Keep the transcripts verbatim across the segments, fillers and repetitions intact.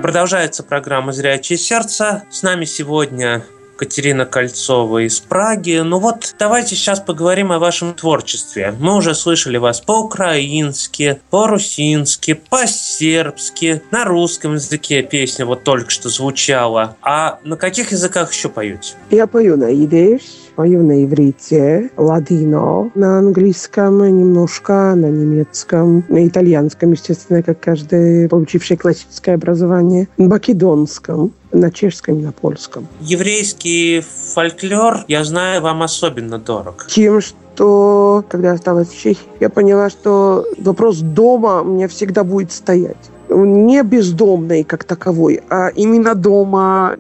Продолжается программа «Зрячее сердце». С нами сегодня Катерина Кольцова из Праги. Ну вот, давайте сейчас поговорим о вашем творчестве. Мы уже слышали вас по-украински, по-русински, по-сербски, на русском языке песня вот только что звучала. А на каких языках еще поете? Я пою на идиш, пою на иврите, ладино, на английском немножко, на немецком, на итальянском, естественно, как каждый, получивший классическое образование, на македонском, на чешском и на польском. Еврейский фольклор, я знаю, вам особенно дорог. Тем, что, когда я осталась в Чехии, я поняла, что вопрос дома у меня всегда будет стоять. Не бездомный как таковой, а именно дома,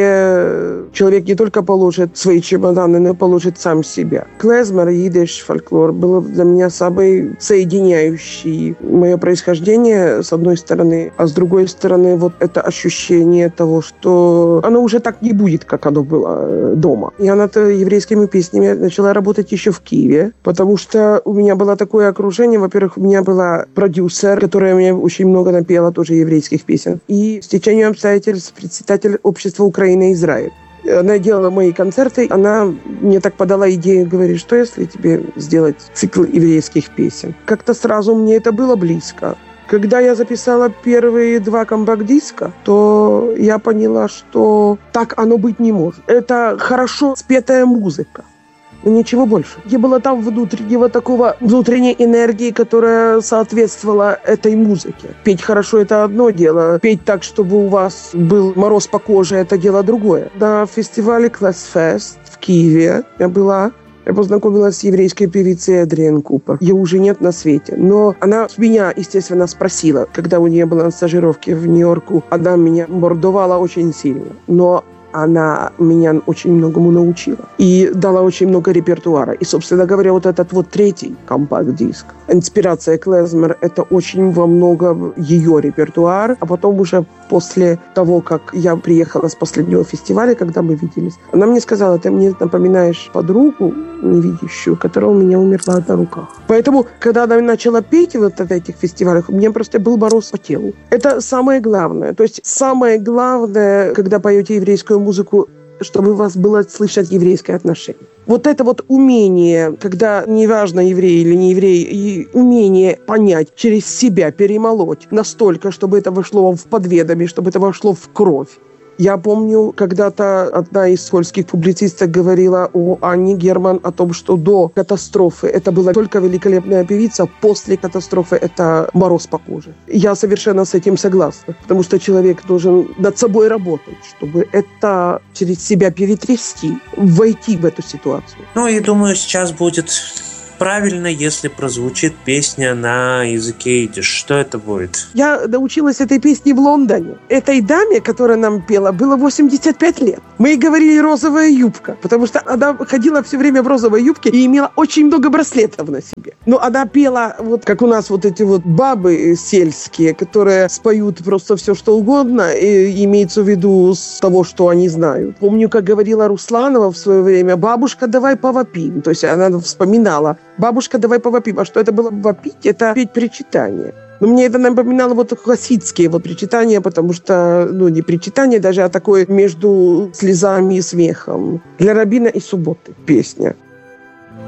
где человек не только положит свои чемоданы, но и положит сам себя. Клезмер, идиш, фольклор было для меня самый соединяющий мое происхождение, с одной стороны, а с другой стороны, вот это ощущение того, что оно уже так не будет, как оно было дома. Я над еврейскими песнями начала работать еще в Киеве, потому что у меня было такое окружение. Во-первых, у меня была продюсер, которая мне очень много напела, тоже еврейских песен. И с течением обстоятельств председатель общества Украины и Израиль. Она делала мои концерты, она мне так подала идею, говорит, что если тебе сделать цикл еврейских песен. Как-то сразу мне это было близко. Когда я записала первые два компакт-диска, то я поняла, что так оно быть не может. Это хорошо спетая музыка. Но ничего больше. Не было там внутреннего такого, внутренней энергии, которая соответствовала этой музыке. Петь хорошо – это одно дело. Петь так, чтобы у вас был мороз по коже – это дело другое. На фестивале Клэсфест в Киеве я была. Я познакомилась с еврейской певицей Адриан Купер. Ее уже нет на свете. Но она меня, естественно, спросила, когда у нее была на стажировке в Нью-Йорку. Она меня мордовала очень сильно. Но она меня очень многому научила и дала очень много репертуара. И, собственно говоря, вот этот вот третий компакт-диск «Инспирация Клезмер» — это очень во многом ее репертуар. А потом уже после того, как я приехала с последнего фестиваля, когда мы виделись, она мне сказала: ты мне напоминаешь подругу невидящую, которая у меня умерла на руках. Поэтому, когда она начала петь вот на этих фестивалях, у меня просто был мороз по телу. Это самое главное. То есть самое главное, когда поете еврейскую музыку, чтобы у вас было слышать еврейское отношение. Вот это вот умение, когда неважно, еврей или не еврей, и умение понять, через себя перемолоть настолько, чтобы это вошло в подведомие, чтобы это вошло в кровь. Я помню, когда-то одна из польских публицисток говорила о Анне Герман, о том, что до катастрофы это была только великолепная певица, после катастрофы это мороз по коже. Я совершенно с этим согласна, потому что человек должен над собой работать, чтобы это через себя перетрясти, войти в эту ситуацию. Ну и думаю, сейчас будет правильно, если прозвучит песня на языке идиш. Что это будет? Я научилась этой песне в Лондоне. Этой даме, которая нам пела, было восемьдесят пять лет. Мы ей говорили «розовая юбка», потому что она ходила все время в розовой юбке и имела очень много браслетов на себе. Но она пела, вот как у нас вот эти вот бабы сельские, которые споют просто все, что угодно, и имеется в виду с того, что они знают. Помню, как говорила Русланова в свое время: «Бабушка, давай повопим». То есть она вспоминала: «Бабушка, давай повопим». А что это было вопить? Это петь причитания. Но мне это напоминало вот классические вот причитания, потому что, ну, не причитания даже, а такое между слезами и смехом. Для Рабина и Субботы песня.